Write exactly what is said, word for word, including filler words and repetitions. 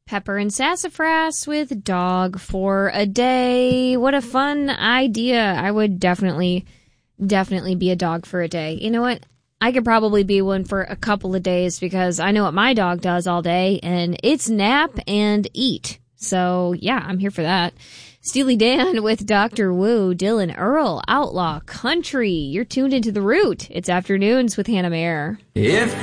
Pepper and Sassafras with Dog for a Day. What a fun idea. I would definitely, definitely be a dog for a day. You know what? I could probably be one for a couple of days because I know what my dog does all day, and it's nap and eat. So, yeah, I'm here for that. Steely Dan with Doctor Wu, Dylan Earl, Outlaw Country. You're tuned into The Root. It's Afternoons with Hannah Mayer. If